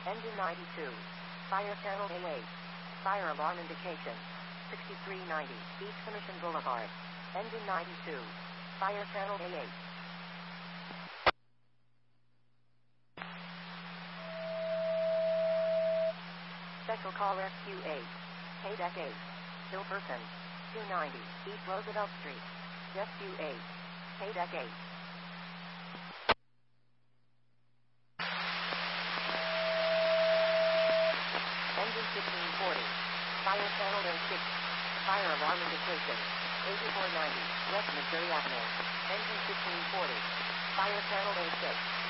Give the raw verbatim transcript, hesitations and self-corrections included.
Engine ninety-two. Fire channel A eight. Fire alarm indication. sixty-three ninety. East Commission Boulevard. Engine ninety-two. Fire channel A eight. Special call Rescue eight. K-Deck eight. Still person. two ninety. East Roosevelt Street. Rescue eight. K-Deck eight. Engine fifteen forty. Fire channel A six. Fire alarm indication. eighty-four ninety. West Missouri Avenue. Engine fifteen forty. Fire channel A six.